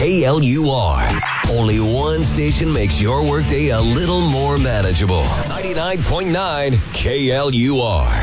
KLUR. Only one station makes your workday a little more manageable. 99.9 KLUR.